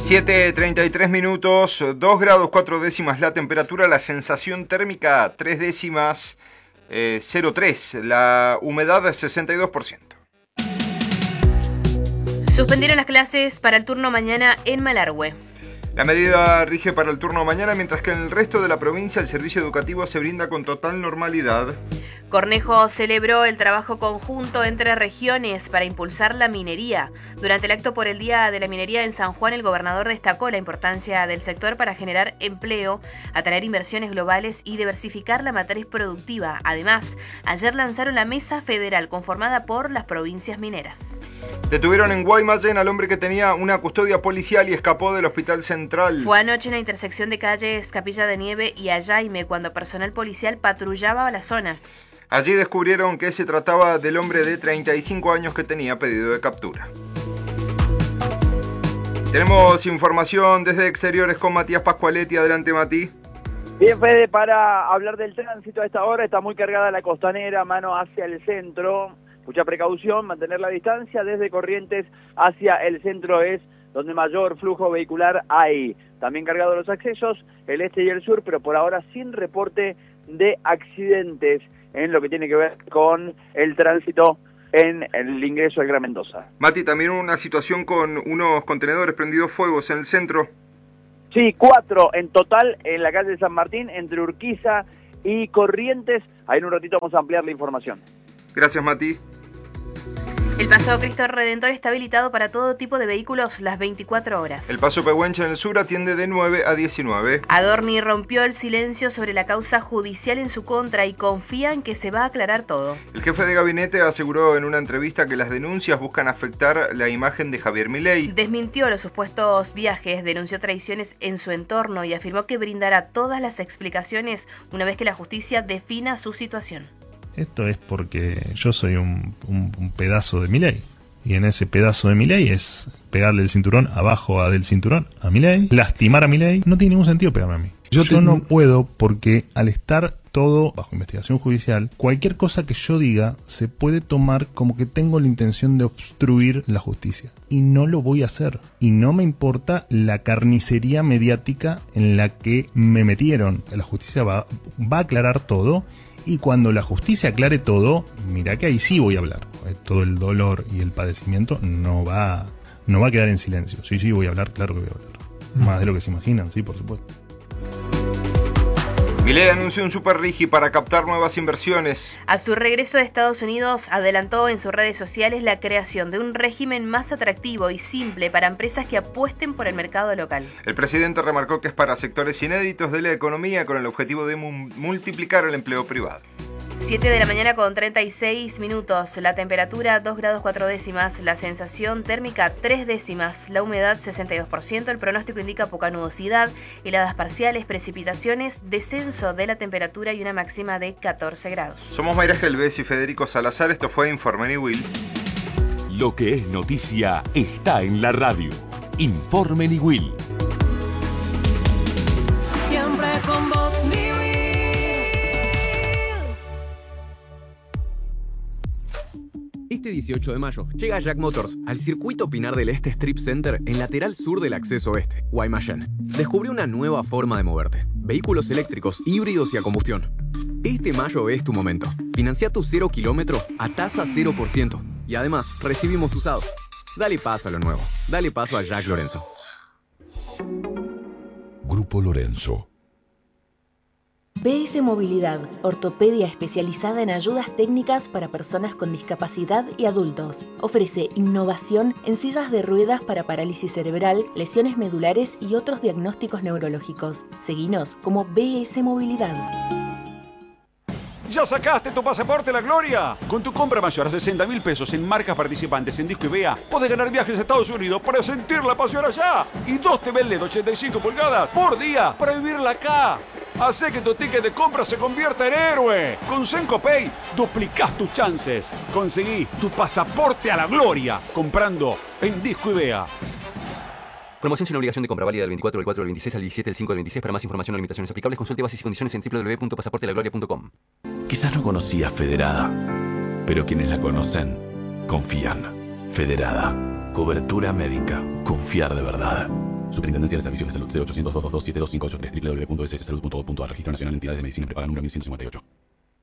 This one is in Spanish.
7:33, 2 grados 4 décimas la temperatura, la sensación térmica 3 décimas 0,3, la humedad 62%. Suspendieron las clases para el turno mañana en Malargüe. La medida rige para el turno mañana, mientras que en el resto de la provincia el servicio educativo se brinda con total normalidad. Cornejo celebró el trabajo conjunto entre regiones para impulsar la minería. Durante el acto por el Día de la Minería en San Juan, el gobernador destacó la importancia del sector para generar empleo, atraer inversiones globales y diversificar la matriz productiva. Además, ayer lanzaron la mesa federal conformada por las provincias mineras. Detuvieron en Guaymallén al hombre que tenía una custodia policial y escapó del hospital central. Fue anoche en la intersección de calles Capilla de Nieve y Ayaime cuando personal policial patrullaba la zona. Allí descubrieron que se trataba del hombre de 35 años que tenía pedido de captura. Tenemos información desde exteriores con Matías Pascualetti. Adelante, Mati. Bien, Fede, para hablar del tránsito a esta hora, está muy cargada la costanera, mano hacia el centro. Mucha precaución, mantener la distancia. Desde Corrientes hacia el centro es donde mayor flujo vehicular hay. También cargados los accesos, el este y el sur, pero por ahora sin reporte de accidentes en lo que tiene que ver con el tránsito en el ingreso al Gran Mendoza. Mati, también una situación con unos contenedores prendidos fuegos en el centro. Sí, 4 en total en la calle San Martín, entre Urquiza y Corrientes. Ahí en un ratito vamos a ampliar la información. Gracias, Mati. El Paso Cristo Redentor está habilitado para todo tipo de vehículos las 24 horas. El Paso Pehuenche en el sur atiende de 9 a 19. Adorni rompió el silencio sobre la causa judicial en su contra y confía en que se va a aclarar todo. El jefe de gabinete aseguró en una entrevista que las denuncias buscan afectar la imagen de Javier Milei. Desmintió los supuestos viajes, denunció traiciones en su entorno y afirmó que brindará todas las explicaciones una vez que la justicia defina su situación. Esto es porque yo soy un pedazo de Milei. Y en ese pedazo de Milei es pegarle el cinturón abajo del cinturón a Milei, lastimar a Milei. No tiene ningún sentido pegarme a mí. Yo no puedo porque al estar todo bajo investigación judicial, cualquier cosa que yo diga se puede tomar como que tengo la intención de obstruir la justicia. Y no lo voy a hacer. Y no me importa la carnicería mediática en la que me metieron. La justicia va a aclarar todo. Y cuando la justicia aclare todo, mirá que ahí sí voy a hablar. Todo el dolor y el padecimiento no va a quedar en silencio. Sí, voy a hablar, claro que voy a hablar. Más de lo que se imaginan, sí, por supuesto. Milei anunció un super rigi para captar nuevas inversiones. A su regreso de Estados Unidos, adelantó en sus redes sociales la creación de un régimen más atractivo y simple para empresas que apuesten por el mercado local. El presidente remarcó que es para sectores inéditos de la economía con el objetivo de multiplicar el empleo privado. 7 de la mañana con 36 minutos, la temperatura 2 grados 4 décimas, la sensación térmica 3 décimas, la humedad 62%, el pronóstico indica poca nubosidad, heladas parciales, precipitaciones, descenso de la temperatura y una máxima de 14 grados. Somos Mayra Gelbez y Federico Salazar, esto fue Informe Niwil. Lo que es noticia está en la radio. Informe Niwil. Siempre con vos, Este 18 de mayo llega Jack Motors al circuito Pinar del Este Strip Center en lateral sur del acceso oeste, Guaymallén. Descubre una nueva forma de moverte. Vehículos eléctricos, híbridos y a combustión. Este mayo es tu momento. Financia tu 0 kilómetro a tasa 0%. Y además, recibimos tu usado. Dale paso a lo nuevo. Dale paso a Jack Lorenzo. Grupo Lorenzo. BS Movilidad, ortopedia especializada en ayudas técnicas para personas con discapacidad y adultos. Ofrece innovación en sillas de ruedas para parálisis cerebral, lesiones medulares y otros diagnósticos neurológicos. Seguinos como BS Movilidad. ¿Ya sacaste tu pasaporte a la gloria? Con tu compra mayor a 60.000 pesos en marcas participantes en Disco y Vea, podés ganar viajes a Estados Unidos para sentir la pasión allá. Y 2 TV LED 85 pulgadas por día para vivirla acá. Hacé que tu ticket de compra se convierta en héroe. Con Senco Pay duplicás tus chances. Conseguí tu pasaporte a la gloria comprando en Disco y Vea. Promoción sin obligación de compra, válida del 24 del 4 del 26 al 17 del 5 del 26. Para más información o limitaciones aplicables, consulte bases y condiciones en www.pasaportelagloria.com. Quizás no conocías Federada, pero quienes la conocen confían. Federada. Cobertura médica. Confiar de verdad. Superintendencia de Servicios de Salud. C800-222-72583. www.sssalud.gov.ar. Registro Nacional de Entidades de Medicina Prepaga número 1158.